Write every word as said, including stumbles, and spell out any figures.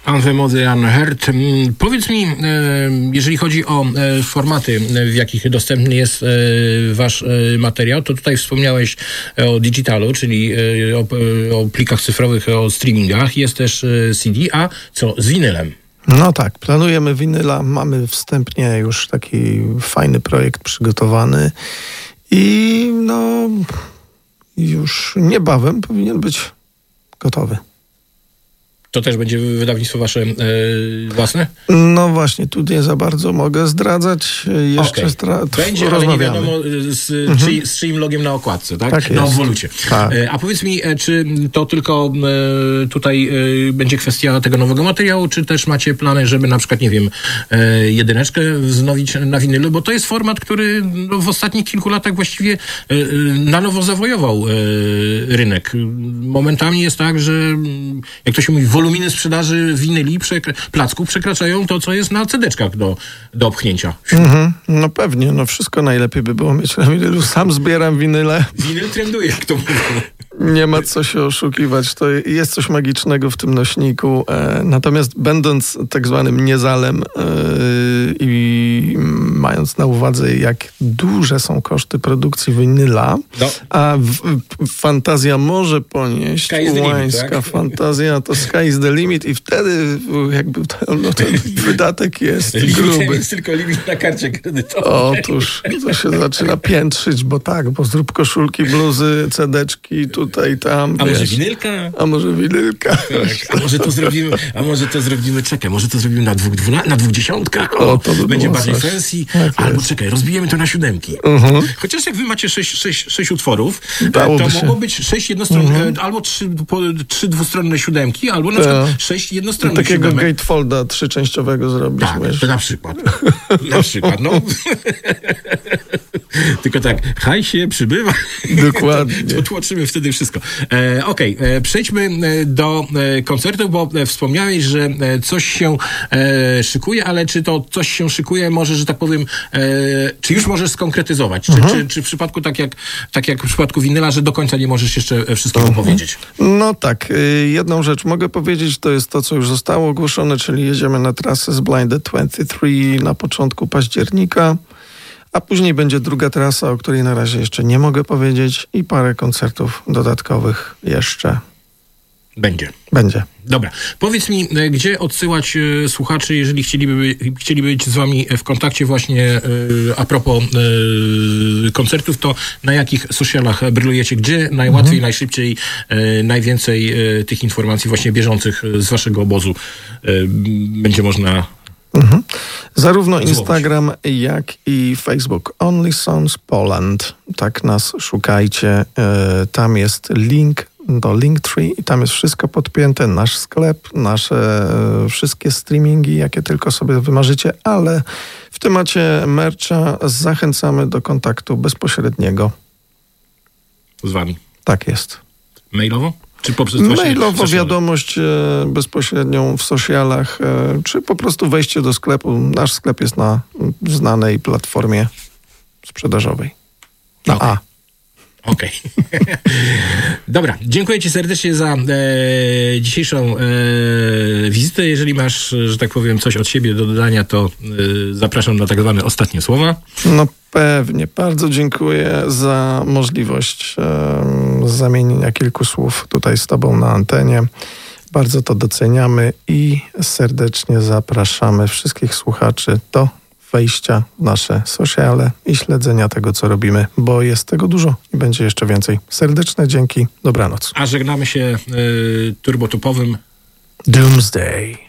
Anthem of the Unheard. Powiedz mi, jeżeli chodzi o formaty, w jakich dostępny jest wasz materiał, to tutaj wspomniałeś o digitalu, czyli o, o plikach cyfrowych, o streamingach. Jest też C D, a co z winylem? No tak, planujemy winyla, mamy wstępnie już taki fajny projekt przygotowany i no już niebawem powinien być gotowy. To też będzie wydawnictwo wasze e, własne? No właśnie, tu nie za bardzo mogę zdradzać. Jeszcze okay. stra- Będzie, ale nie wiadomo z, mhm. czy, z czyim logiem na okładce, tak? Tak na jest. obwolucie. Tak. E, a powiedz mi, czy to tylko e, tutaj e, będzie kwestia tego nowego materiału, czy też macie plany, żeby na przykład, nie wiem, e, jedyneczkę wznowić na winylu? Bo to jest format, który no, w ostatnich kilku latach właściwie e, na nowo zawojował e, rynek. Momentami jest tak, że jak to się mówi, woluminy sprzedaży winyli, przekra- placków przekraczają to, co jest na cedeczkach do, do obchnięcia. Mhm. No pewnie, no wszystko najlepiej by było mieć na winylu. Sam zbieram winyle. Winyl trenduje, jak to mówią. Nie ma co się oszukiwać. To jest coś magicznego w tym nośniku. E, natomiast będąc tak zwanym niezalem e, i mając na uwadze, jak duże są koszty produkcji winyla, no. a w, w, fantazja może ponieść, ułańska tak? fantazja, to sky is the limit i wtedy jakby to, no, ten wydatek jest gruby. Jest tylko limit na karcie kredytowej. Otóż to się zaczyna piętrzyć, bo tak, bo zrób koszulki, bluzy, cedeczki, tutaj, tam. A wiesz, może winylka? A może winylka. Tak, a może to zrobimy, a może to zrobimy, czekaj, może to zrobimy na dwóch, dwuna, na dwóch dziesiątkach? O, o to by będzie bardziej coś. fancy. Tak albo jest. czekaj, rozbijemy to na siódemki. Uh-huh. Chociaż jak wy macie sześć, sześć, sześć utworów, Dałoby to się. mogło być sześć jednostronnych, uh-huh. albo trzy, po, trzy dwustronne siódemki, albo na przykład tak. sześć jednostronnych takiego siódemek. gatefolda trzyczęściowego zrobić. Tak, to na przykład. Na przykład, no. Tylko tak, haj się przybywa. Dokładnie. To tłoczymy wtedy wszystko. E, Okej, okay. Przejdźmy do koncertów, bo wspomniałeś, że coś się e, szykuje, ale czy to coś się szykuje, może, że tak powiem, e, czy już możesz skonkretyzować? Czy, mhm. czy, czy w przypadku, tak jak, tak jak w przypadku winyla, że do końca nie możesz jeszcze wszystkiego mhm. powiedzieć? No tak, jedną rzecz mogę powiedzieć, to jest to, co już zostało ogłoszone, czyli jedziemy na trasę z Blinded dwadzieścia trzy na początku października, a później będzie druga trasa, o której na razie jeszcze nie mogę powiedzieć i parę koncertów dodatkowych jeszcze. Będzie. Będzie. Dobra. Powiedz mi, gdzie odsyłać e, słuchaczy, jeżeli chcieliby, chcieliby być z wami w kontakcie właśnie e, a propos e, koncertów, to na jakich socialach brylujecie? Gdzie najłatwiej, mhm. najszybciej, e, najwięcej e, tych informacji właśnie bieżących z waszego obozu e, będzie można Mhm. Zarówno Instagram, jak i Facebook. Only Songs Poland. Tak nas szukajcie. E, tam jest link do Linktree i tam jest wszystko podpięte. Nasz sklep, nasze e, wszystkie streamingi, jakie tylko sobie wymarzycie, ale w temacie mercha zachęcamy do kontaktu bezpośredniego. Z wami? Tak jest. Mailowo? Czy poprzez Mailowo wiadomość e, bezpośrednią w socialach, e, czy po prostu wejście do sklepu. Nasz sklep jest na znanej platformie sprzedażowej. Na okay. A. Okej. Okay. Dobra, dziękuję ci serdecznie za e, dzisiejszą e, wizytę. Jeżeli masz, że tak powiem, coś od siebie do dodania, to e, zapraszam na tak zwane ostatnie słowa. No pewnie. Bardzo dziękuję za możliwość e, zamienienia kilku słów tutaj z tobą na antenie. Bardzo to doceniamy i serdecznie zapraszamy wszystkich słuchaczy do wejścia w nasze sociale i śledzenia tego, co robimy, bo jest tego dużo i będzie jeszcze więcej. Serdeczne dzięki, dobranoc. A żegnamy się y, turbotopowym Doomsday.